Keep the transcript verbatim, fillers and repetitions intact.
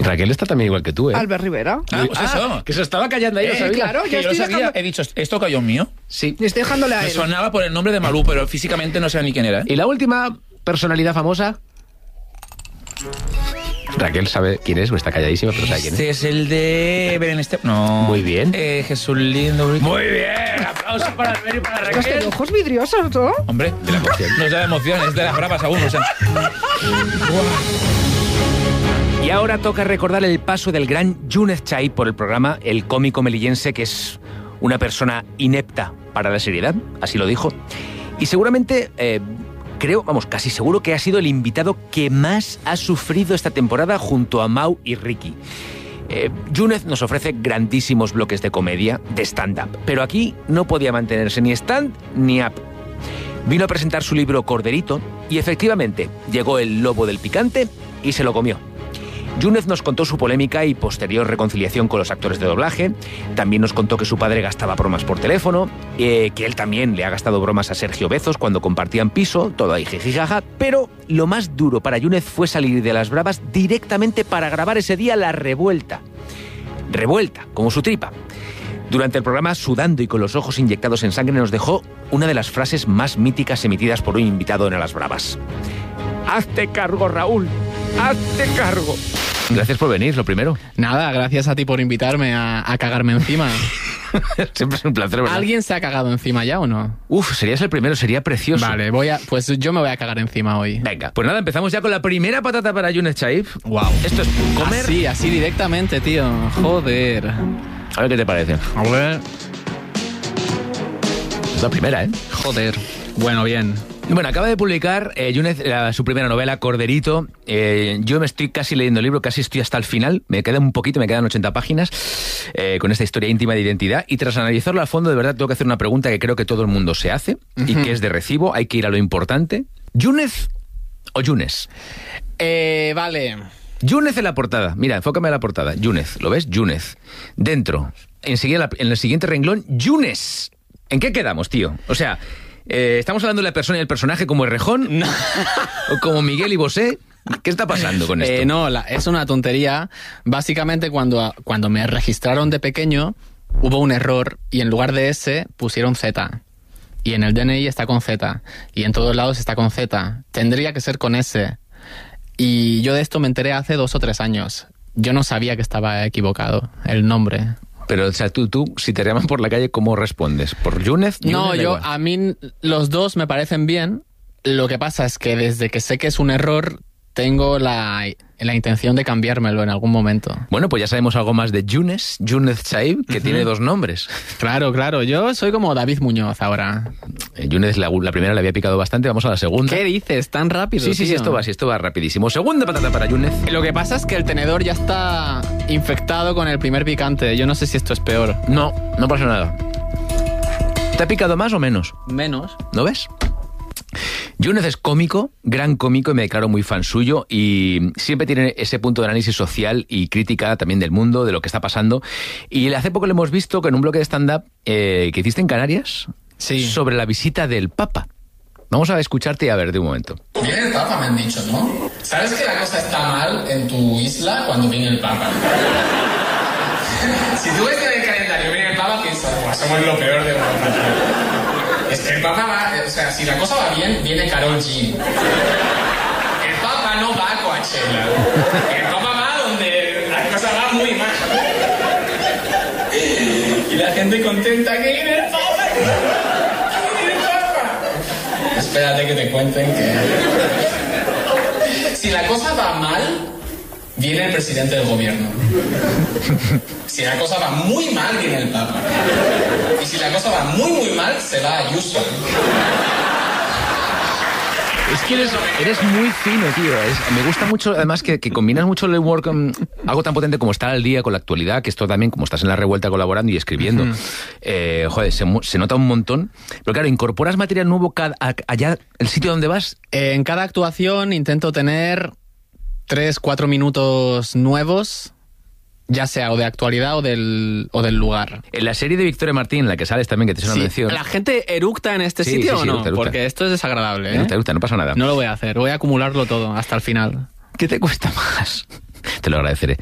Raquel está también igual que tú, ¿eh? Albert Rivera. Ah, pues eso. Ah, que se estaba callando ahí, Eh, lo sabía. claro, Que yo yo lo estoy sabía, dejando... he dicho, ¿esto cayó mío? Sí. Y estoy dejándole a Me él. sonaba por el nombre de Malú, pero físicamente no sé ni quién era. ¿eh? ¿Y la última personalidad famosa? Raquel sabe quién es, o está calladísima, pero sabe quién es. Este es el de Belén Esteban. No. Muy bien. Eh, Jesús Lindo. Muy bien, aplausos para Albert y para Los Raquel. ojos vidriosos, ¿no? Hombre, de la emoción. No es de la emoción, es de las bravas aún, o sea. Y ahora toca recordar el paso del gran Yunez Chai por el programa, el cómico melillense que es una persona inepta para la seriedad, así lo dijo. Y seguramente, eh, creo, vamos, casi seguro que ha sido el invitado que más ha sufrido esta temporada junto a Mau y Ricky. Eh, Yunez nos ofrece grandísimos bloques de comedia, de stand-up, pero aquí no podía mantenerse ni stand ni up. Vino a presentar su libro Corderito y efectivamente llegó el lobo del picante y se lo comió. Yunez nos contó su polémica y posterior reconciliación con los actores de doblaje. También nos contó que su padre gastaba bromas por teléfono, eh, que él también le ha gastado bromas a Sergio Bezos cuando compartían piso, todo ahí jijijaja. Pero lo más duro para Yunez fue salir de las bravas directamente para grabar ese día La Revuelta. Revuelta, como su tripa. Durante el programa, sudando y con los ojos inyectados en sangre, nos dejó una de las frases más míticas emitidas por un invitado en A las Bravas. ¡Hazte cargo, Raúl! ¡Hazte cargo! Gracias por venir, lo primero. Nada, gracias a ti por invitarme a, a cagarme encima. Siempre es un placer, ¿verdad? ¿Alguien se ha cagado encima ya o no? Uf, serías el primero, sería precioso. Vale, voy a, pues yo me voy a cagar encima hoy. Venga, pues nada, empezamos ya con la primera patata para Yunez Chai. Wow. Esto es comer... Así, así directamente, tío. Joder. A ver qué te parece. A ver. Es la primera, ¿eh? Joder. Bueno, bien. Bueno, acaba de publicar eh, Yunez la, su primera novela, Corderito. Eh, yo me estoy casi leyendo el libro, casi estoy hasta el final. Me queda un poquito, me quedan ochenta páginas eh, con esta historia íntima de identidad. Y tras analizarlo a fondo, de verdad, tengo que hacer una pregunta que creo que todo el mundo se hace uh-huh. y que es de recibo. Hay que ir a lo importante. ¿Yunez o Yunes? Eh, vale. Yunez en la portada. Mira, enfócame a la portada. Yunez, ¿lo ves? Yunez. Dentro, enseguida, en el siguiente renglón, Yunes. ¿En qué quedamos, tío? O sea... Eh, ¿estamos hablando de la persona y el personaje como Errejón? No. ¿O como Miguel y Bosé? ¿Qué está pasando con esto? Eh, no, la, es una tontería. Básicamente, cuando, cuando me registraron de pequeño, hubo un error y en lugar de S pusieron Z. Y en el D N I está con Z. Y en todos lados está con Z. Tendría que ser con S. Y yo de esto me enteré hace dos o tres años. Yo no sabía que estaba equivocado el nombre. Pero, o sea, tú, tú, si te llaman por la calle, ¿cómo respondes? ¿Por Yunez? No, yo, a mí los dos me parecen bien. Lo que pasa es que desde que sé que es un error, tengo la, la intención de cambiármelo en algún momento. Bueno, pues ya sabemos algo más de Yunez, Yunez Chai, que uh-huh. tiene dos nombres. Claro, claro. Yo soy como David Muñoz ahora. Eh, Yunez, la, la primera le había picado bastante, vamos a la segunda. ¿Qué dices? ¿Tan rápido? Sí, sí, sí, esto va, sí, esto va rapidísimo. Segunda patata para Yunez. Lo que pasa es que el tenedor ya está infectado con el primer picante. Yo no sé si esto es peor. No, no pasa nada. ¿Te ha picado más o menos? Menos. ¿No ves? Yunez es cómico, gran cómico, y me declaro muy fan suyo, y siempre tiene ese punto de análisis social y crítica también del mundo, de lo que está pasando. Y hace poco lo hemos visto que en un bloque de stand-up eh, que hiciste en Canarias, sí, sobre la visita del Papa. Vamos a escucharte y a ver de un momento. Viene el Papa, me han dicho, ¿no? ¿Sabes que la cosa está mal en tu isla cuando viene el Papa? Si tú ves que en el calendario viene el Papa, piensas, pues somos lo peor de Europa. Es que el Papa va, o sea, si la cosa va bien, viene Karol G. El Papa no va a Coachella. El Papa va donde la cosa va muy mal. Y la gente contenta que viene el Papa. Que viene el Papa. Espérate que te cuenten que... Si la cosa va mal, viene el presidente del gobierno. Si la cosa va muy mal, viene el Papa. Y si la cosa va muy, muy mal, se va a Ayuso. Es que eres, eres muy fino, tío. Es, me gusta mucho, además, que, que combinas mucho el work con algo tan potente como estar al día con la actualidad, que esto también, como estás en La Revuelta colaborando y escribiendo, uh-huh. eh, joder, se, se nota un montón. Pero claro, ¿incorporas material nuevo cada, allá, el sitio donde vas? Eh, en cada actuación intento tener tres, cuatro minutos nuevos, ya sea o de actualidad o del, o del lugar. En la serie de Victoria Martín, en la que sales también, que te hice una sí. mención... ¿La gente eructa en este sí, sitio sí, sí, o no? eructa, eructa. Porque esto es desagradable, ¿eh? Eructa, eructa, no pasa nada. No lo voy a hacer, voy a acumularlo todo hasta el final. ¿Qué te cuesta más? Te lo agradeceré.